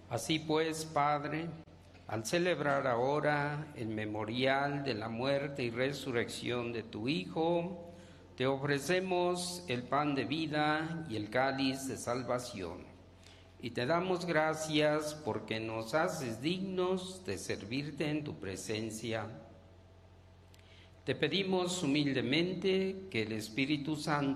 Así pues, Padre, al celebrar ahora el memorial de la muerte y resurrección de tu Hijo, te ofrecemos el pan de vida y el cáliz de salvación. Y te damos gracias porque nos haces dignos de servirte en tu presencia. Te pedimos humildemente que el Espíritu Santo